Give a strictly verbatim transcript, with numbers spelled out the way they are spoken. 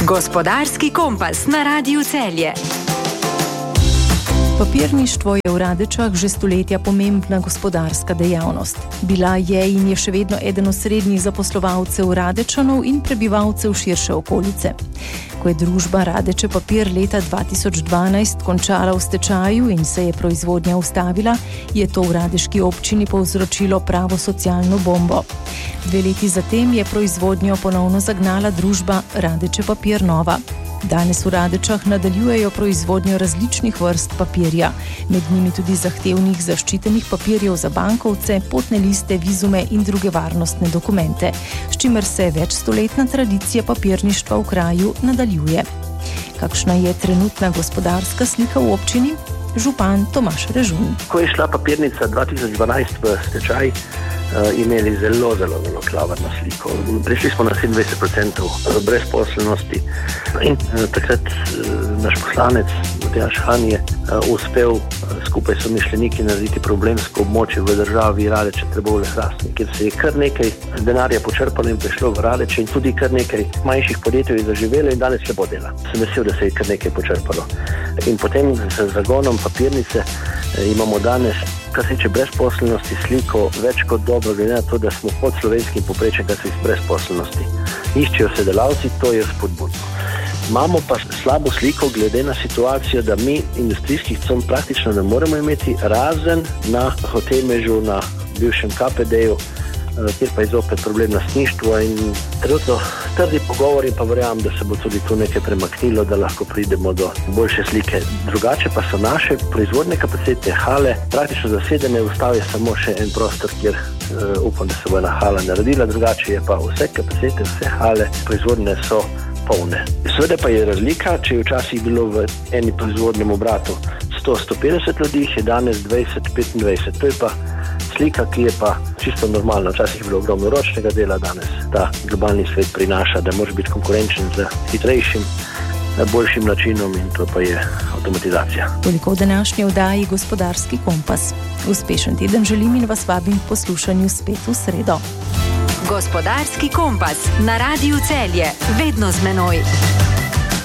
Gospodarski kompas na Radiu Celje. Papirništvo je v Radečah že stoletja pomembna gospodarska dejavnost. Bila je in je še vedno eden osrednjih zaposlovalcev Radečanov in prebivalcev širše okolice. Ko je družba Radeče papir leta dva tisoč dvanajst končala v stečaju in se je proizvodnja ustavila, je to v radeški občini povzročilo pravo socialno bombo. Dve leti zatem je proizvodnjo ponovno zagnala družba Radeče papir Nova. Danes v Radečah nadaljujejo proizvodnjo različnih vrst papirja, med njimi tudi zahtevnih zaščitenih papirjev za bankovce, potne liste, vizume in druge varnostne dokumente, s čimer se večstoletna tradicija papirništva v kraju nadaljuje. Kakšna je trenutna gospodarska slika v občini? Župan Tomaž Režun. Ko je šla papirnica dva tisoč dvanajst v stečaj, Uh, imeli zelo, zelo, zelo klavrno sliko. Prišli smo na sedemindvajset procentov brezposelnosti in uh, takrat uh, naš poslanec Matjaž Han je uh, uspel uh, skupaj s mišljeniki narediti problemsko območje v državi Radeče, Trbovlje-Hrastnik, kjer se je kar nekaj denarja počrpalo in prišlo v Radeče in tudi kar nekaj manjših podjetij je zaživelo in danes lepo dela. Sem vesel, da se je kar nekaj počrpalo. In potem z zagonom papirnice uh, imamo danes, kar se tiče brezposelnosti, sliko več kot dobro, glede na to, da smo pod slovenskim povprečjem, kar se tiče brezposelnosti. Iščejo se delavci, to je spodbudno. Imamo pa slabo sliko glede na situacijo, da mi industrijskih con praktično ne moremo imeti, razen na Hotemežu, na bivšem K P D-ju, kjer pa je zopet problem lastništva in trenutno trdi pogovor in pa verjamem, da se bo tudi tu nekaj premaknilo, da lahko pridemo do boljše slike. Drugače pa so naše proizvodne kapacitete hale praktično zasedene, ostal je samo še en prostor, kjer uh, upam, da se bo ena hala naredila, drugače je pa vse kapacitete, vse hale proizvodne so polne. Seveda pa je razlika, če je včasih bilo v eni proizvodnem obratu sto do sto petdeset ljudi, je danes dvajset do petindvajset. To je pa slika, ki je pa čisto normalna. Včasih je bilo ogromno ročnega dela, danes ta globalni svet prinaša, da moraš biti konkurenčen z hitrejšim, boljšim načinom in to pa je avtomatizacija. Toliko v današnji oddaji Gospodarski kompas. Uspešen teden želim in vas vabim k poslušanju spet v sredo. Gospodarski kompas na Radiu Celje, vedno z menoj.